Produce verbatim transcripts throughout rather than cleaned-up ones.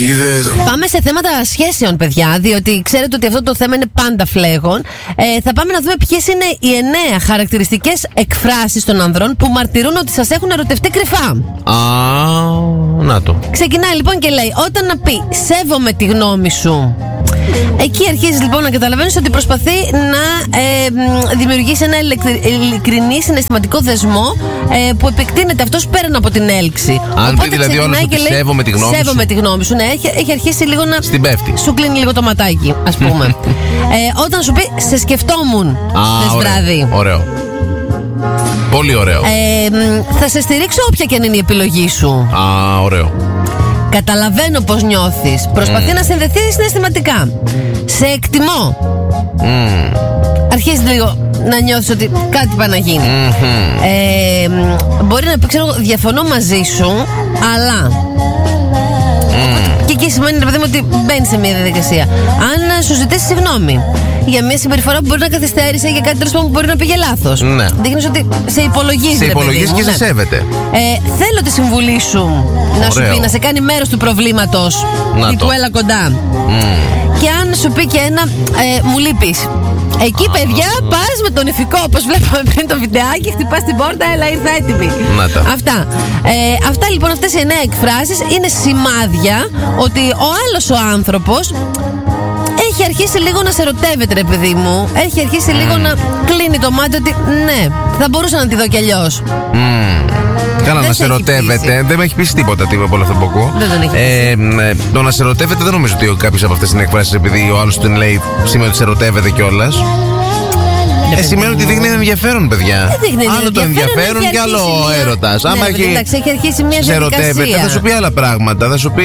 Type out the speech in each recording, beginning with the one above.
Πάμε σε θέματα σχέσεων, παιδιά, διότι ξέρετε ότι αυτό το θέμα είναι πάντα φλέγον. Ε, θα πάμε να δούμε ποιες είναι οι εννέα χαρακτηριστικές εκφράσεις των ανδρών που μαρτυρούν ότι σας έχουν ερωτευτεί κρυφά. Α, να το. Ξεκινάει λοιπόν και λέει: όταν να πει σέβομαι τη γνώμη σου. Εκεί αρχίζεις λοιπόν να καταλαβαίνεις ότι προσπαθεί να ε, δημιουργήσει ένα ειλικρινή συναισθηματικό δεσμό ε, που επεκτείνεται αυτός πέραν από την έλξη. Αν πει δηλαδή όλος ότι σέβομαι τη γνώμη σέβομαι σου. τη γνώμη σου, ναι, έχει, έχει αρχίσει λίγο να. Στην πέφτει. Σου κλείνει λίγο το ματάκι, ας πούμε. ε, όταν σου πει σε σκεφτόμουν χθες βράδυ. Ωραίο. Πολύ ωραίο. Ε, θα σε στηρίξω όποια και αν είναι η επιλογή σου. Α, ωραίο. Καταλαβαίνω πως νιώθεις. Προσπαθεί mm. να συνδεθεί συναισθηματικά. Σε εκτιμώ. Mm. Αρχίζει λίγο να νιώθεις ότι κάτι πάει να γίνει. Mm-hmm. ε, Μπορεί να πει, ξέρω, διαφωνώ μαζί σου, αλλά mm. και εκεί σημαίνει, ρε παιδί μου, ότι μπαίνει σε μια διαδικασία. Αν σου ζητήσει συγγνώμη για μια συμπεριφορά που μπορεί να καθυστέρησε, για κάτι τέλος πάντων που μπορεί να πήγε λάθος, ναι. δείχνεις ότι σε υπολογίζει. Σε υπολογίζει και σε σέβεται. Ε, θέλω τη συμβουλή σου να Ωραίο. σου πει, να σε κάνει μέρος του προβλήματος. Ή του έλα κοντά. Mm. Και αν σου πει και ένα, ε, μου λείπεις. Εκεί, παιδιά, πας με τον ηφικό, όπως βλέπαμε πριν το βιντεάκι, χτυπάς την πόρτα, έλα, ήρθα έτοιμη. Αυτά. Ε, αυτά λοιπόν, αυτές οι εννέα εκφράσεις είναι σημάδια ότι ο άλλος ο άνθρωπος έχει αρχίσει λίγο να σε ερωτεύεται, ρε παιδί μου. Έχει αρχίσει mm. λίγο να κλείνει το μάτι ότι ναι, θα μπορούσα να τη δω κι αλλιώς. Mm. Καλά, να σε ερωτεύεται. Δεν με έχει πείσει τίποτα τίποτα από όλο αυτό που ακούω. Δεν τον έχει πείσει. Ε, το να σε ερωτεύεται δεν νομίζω ότι κάποιες από αυτές είναι εκφράσεις επειδή ο άλλος την λέει σημαίνει ότι σε ερωτεύεται κιόλας. Ε, σημαίνει ότι δείχνει ενδιαφέρον, παιδιά. Άλλο το ενδιαφέρον και άλλο ο έρωτας. Άμα έχει αρχίσει μια σε ερωτεύεται, θα σου πει άλλα πράγματα. Θα σου πει.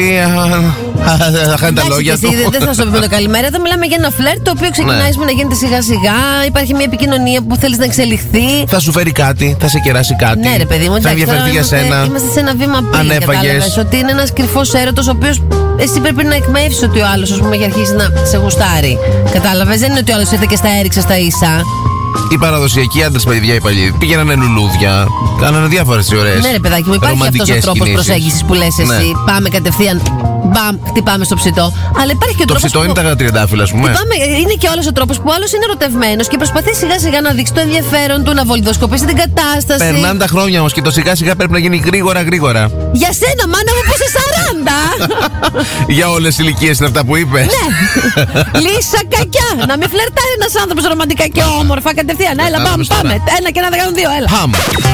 Θα χάνει τα λόγια του. Δεν θα σου πει το καλημέρα. Εδώ μιλάμε για ένα φλερτ το οποίο ξεκινάει να γίνεται σιγά-σιγά. Υπάρχει μια επικοινωνία που θέλει να εξελιχθεί. Θα σου φέρει κάτι, θα σε κεράσει κάτι. Ναι, ρε παιδί μου, θα ενδιαφερθεί για σένα. Είμαστε σε ένα βήμα πριν. Αν έφαγες. Ότι είναι ένα κρυφό έρωτος ο οποίος εσύ πρέπει να εκμεύσεις ότι ο άλλος, ας πούμε, έχει αρχίσει να σε γουστάρει. Κατάλαβες, δεν είναι ότι ο άλλος ήρθε και στα έριξε στα ίσα. Οι παραδοσιακοί άντρες, παιδιά, οι παλιοί, πήγαιναν λουλούδια, κάνανε διάφορες ωραίες. Ναι, ρε παιδάκι μου, υπάρχει αυτός ο τρόπος προσέγγισης που λες εσύ. Ναι. Πάμε κατευθείαν, μπαμ, χτυπάμε στο ψητό. Αλλά υπάρχει και ο το τρόπος. Το ψητό που... είναι τα τριαντάφυλλα, ας πούμε. Χτυπάμε, είναι και όλος ο τρόπος που ο άλλος είναι ερωτευμένος και προσπαθεί σιγά-σιγά να δείξει το ενδιαφέρον του, να βολιδοσκοπήσει την κατάσταση. Περνάνε τα χρόνια όμως και το σιγά-σιγά πρέπει να γίνει γρήγορα-γρήγορα. Για σένα, μάνα μου, που είσαι σαράντα! Για όλες τις ηλικίες είναι αυτά που είπες. Ναι. Λύσα κακιά. Να μην φλερτάρει ένας άνθρωπος ρομαντικά και όμορφα κατευθείαν. Έλα, πάμε, πάμε. Ένα και ένα δεκατόν δύο, έλα.